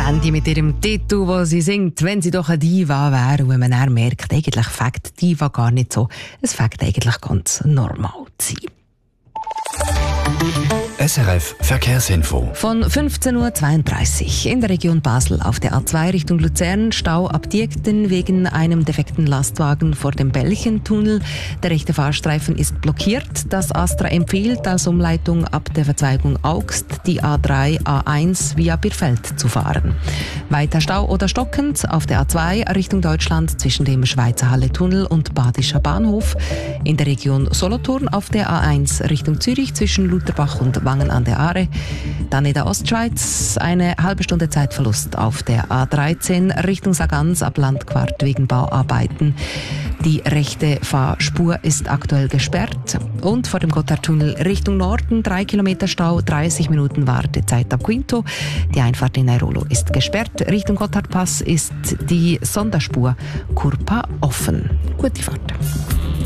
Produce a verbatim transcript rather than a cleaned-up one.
Sandy mit ihrem Titel, wo sie singt, wenn sie doch eine Diva wäre. Und wenn man dann merkt, eigentlich fängt Diva gar nicht so. Es fängt eigentlich ganz normal zu sein. S R F Verkehrsinfo. Von fünfzehn Uhr zweiunddreißig in der Region Basel auf der A zwei Richtung Luzern Stau ab Diekten wegen einem defekten Lastwagen vor dem Belchentunnel. Der rechte Fahrstreifen ist blockiert. Das Astra empfiehlt als Umleitung ab der Verzweigung Augst die A drei A eins via Birfeld zu fahren. Weiter Stau oder stockend auf der A zwei Richtung Deutschland zwischen dem Schweizer Halle-Tunnel und Badischer Bahnhof. In der Region Solothurn auf der A eins Richtung Zürich zwischen Lutherbach und Wangen an der Aare. Dann in der Ostschweiz eine halbe Stunde Zeitverlust auf der A dreizehn Richtung Sargans ab Landquart wegen Bauarbeiten. Die rechte Fahrspur ist aktuell gesperrt. Und vor dem Gotthardtunnel Richtung Norden drei Kilometer Stau, dreißig Minuten Wartezeit ab Quinto. Die Einfahrt in Nairolo ist gesperrt. Richtung Gotthardpass ist die Sonderspur Kurpa offen. Gute Fahrt.